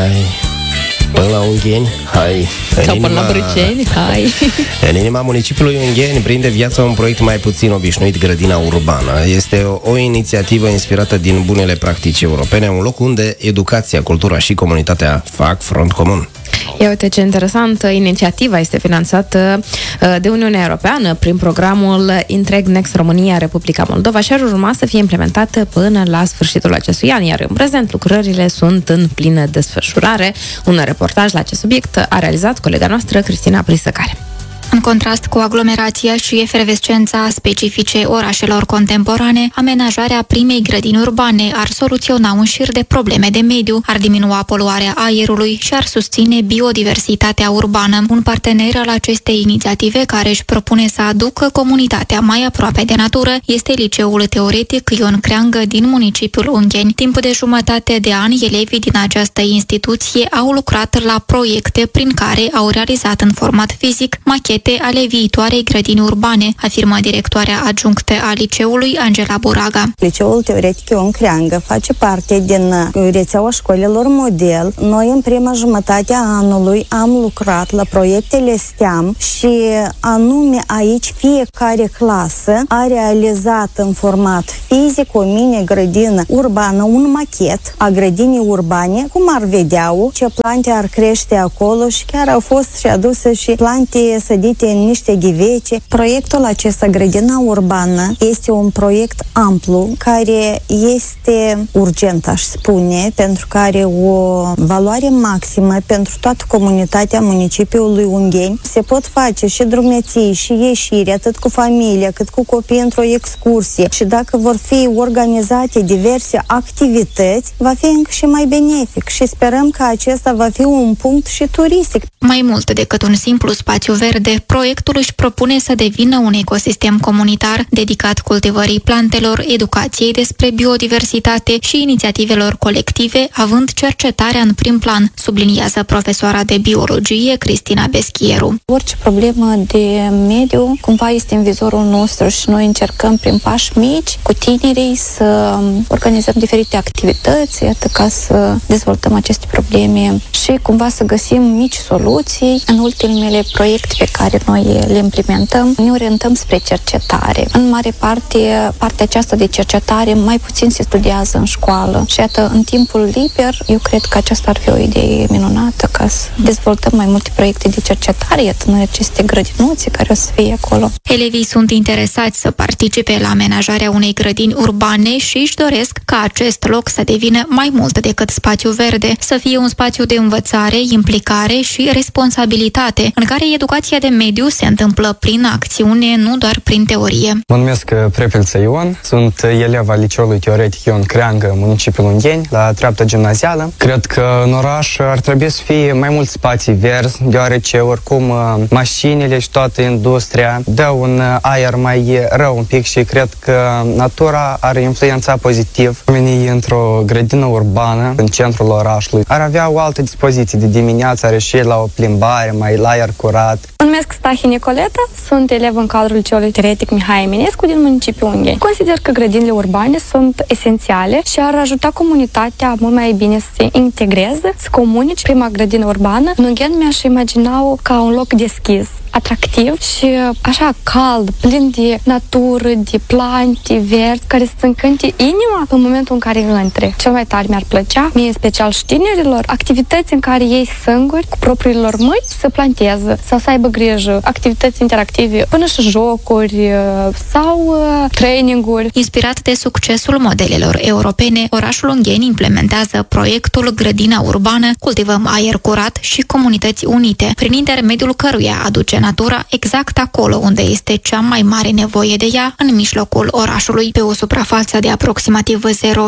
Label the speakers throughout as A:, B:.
A: hai. Până la Ungheni, hai.
B: Sau până la Brâceni, hai.
A: În inima municipiului Ungheni prinde viața un proiect mai puțin obișnuit, Grădina Urbană. Este o inițiativă inspirată din bunele practici europene, un loc unde educația, cultura și comunitatea fac front comun.
B: Ia uite ce interesant, inițiativa este finanțată de Uniunea Europeană prin programul Interreg Next România Republica Moldova și ar urma să fie implementată până la sfârșitul acestui an, iar în prezent lucrările sunt în plină desfășurare. Un reportaj la acest subiect a realizat colega noastră Cristina Prisăcare.
C: În contrast cu aglomerația și efervescența specifice orașelor contemporane, amenajarea primei grădini urbane ar soluționa un șir de probleme de mediu, ar diminua poluarea aerului și ar susține biodiversitatea urbană. Un partener al acestei inițiative care își propune să aducă comunitatea mai aproape de natură este Liceul Teoretic Ion Creangă din municipiul Ungheni. Timp de jumătate de an, elevii din această instituție au lucrat la proiecte prin care au realizat în format fizic machete ale viitoarei grădini urbane, afirmă directoarea adjunctă a liceului, Angela Buraga.
D: Liceul Teoretic Ion Creangă face parte din rețeaua școlilor model. Noi în prima jumătate a anului am lucrat la proiectele STEAM și anume aici fiecare clasă a realizat în format fizic o mini-grădină urbană, un machet a grădinii urbane, cum ar vedea-o, ce plante ar crește acolo și chiar au fost și aduse și plante sădite în niște ghivece. Proiectul acesta, grădina urbană, este un proiect amplu care este urgent, aș spune, pentru că are o valoare maximă pentru toată comunitatea municipiului Ungheni. Se pot face și drumeții și ieșiri, atât cu familia, cât cu copii într-o excursie. Și dacă vor fi organizate diverse activități, va fi încă și mai benefic și sperăm că acesta va fi un punct și turistic.
C: Mai mult decât un simplu spațiu verde, proiectul își propune să devină un ecosistem comunitar dedicat cultivării plantelor, educației despre biodiversitate și inițiativelor colective, având cercetarea în prim plan, subliniază profesoara de biologie Cristina Beschieru.
E: Orice problemă de mediu cumva este în vizorul nostru și noi încercăm prin pași mici cu tinerii să organizăm diferite activități, iată, ca să dezvoltăm aceste probleme și cumva să găsim mici soluții. În ultimele proiecte pe care noi le implementăm, ne orientăm spre cercetare. În mare parte, partea aceasta de cercetare mai puțin se studiază în școală și iată, în timpul liber, eu cred că aceasta ar fi o idee minunată ca să dezvoltăm mai multe proiecte de cercetare, iată, în aceste grădinuțe care o să fie acolo.
C: Elevii sunt interesați să participe la amenajarea unei grădini urbane și își doresc ca acest loc să devină mai mult decât spațiu verde, să fie un spațiu de învățare, implicare și responsabilitate, în care educația de mediu se întâmplă prin acțiune, nu doar prin teorie.
F: Mă numesc Prepelță Ion, sunt elev al Liceului Teoretic Ion Creangă, municipiul Ungheni, la treaptă gimnazială. Cred că în oraș ar trebui să fie mai mulți spații verzi, deoarece oricum mașinile și toată industria dă un aer mai rău un pic și cred că natura ar influența pozitiv. Oamenii într-o grădină urbană, în centrul orașului, ar avea o altă dispoziție de dimineață, ar ieși la o plimbare, mai la aer curat.
G: Mă numesc Stahi Nicoleta, sunt elev în cadrul Liceului Teoretic Mihai Eminescu din municipiul Ungheni. Consider că grădinile urbane sunt esențiale și ar ajuta comunitatea mult mai bine să se integreze, să comunice. Prima grădină urbană în Ungheni mi-aș imagina-o ca un loc deschis, atractiv și așa cald, plin de natură, de plante verzi, care să-ți încânte inima în momentul în care intre. Cel mai tare mi-ar plăcea, mie în special și tinerilor, activități în care ei singuri, cu propriile lor mâini, să planteze sau să aibă grijă, activități interactive, până și jocuri sau traininguri.
C: Inspirat de succesul modelelor europene, orașul Ungheni implementează proiectul Grădina Urbană, cultivăm aer curat și comunități unite, prin intermediul căruia aduce natura exact acolo unde este cea mai mare nevoie de ea, în mijlocul orașului. Pe o suprafață de aproximativ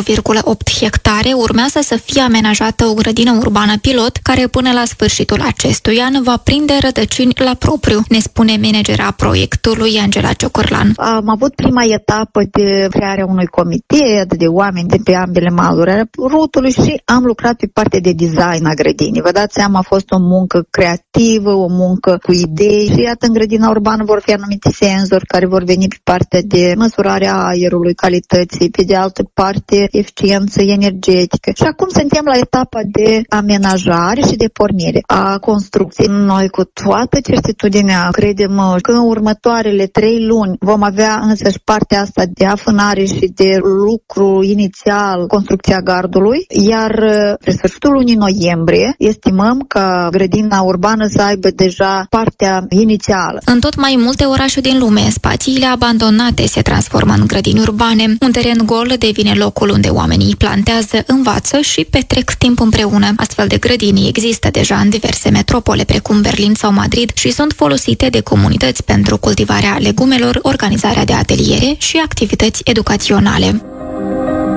C: 0,8 hectare urmează să fie amenajată o grădină urbană pilot, care până la sfârșitul acestui an va prinde rădăcini la propriu, ne spune managera proiectului Angela Ciocârlan.
H: Am avut prima etapă de crearea unui comitet de oameni de pe ambele maluri ale rutului și am lucrat pe partea de design a grădinii. Vă dați seama, a fost o muncă creativă, o muncă cu idei Și iată, în grădina urbană vor fi anumite senzori care vor veni pe partea de măsurarea aerului, calității, pe de altă parte eficiență energetică. Și acum suntem la etapa de amenajare și de pornire a construcției. Noi cu toată certitudinea credem că în următoarele 3 luni vom avea însăși partea asta de afânare și de lucru inițial, construcția gardului, iar pe sfârșitul lunii noiembrie estimăm că grădina urbană să aibă deja partea inițială.
C: În tot mai multe orașe din lume, spațiile abandonate se transformă în grădini urbane. Un teren gol devine locul unde oamenii plantează, învață și petrec timp împreună. Astfel de grădini există deja în diverse metropole, precum Berlin sau Madrid, și sunt folosite de comunități pentru cultivarea legumelor, organizarea de ateliere și activități educaționale.